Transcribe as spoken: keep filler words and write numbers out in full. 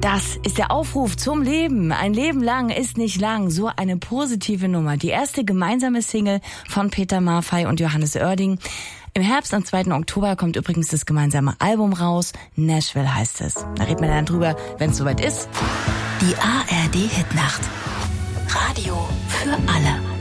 Das ist der Aufruf zum Leben. Ein Leben lang ist nicht lang. So eine positive Nummer. Die erste gemeinsame Single von Peter Maffay und Johannes Oerding. Im Herbst, am zweiten Oktober, kommt übrigens das gemeinsame Album raus. Nashville heißt es. Da reden wir dann drüber, wenn es soweit ist. Die A R D Hitnacht. Radio für alle.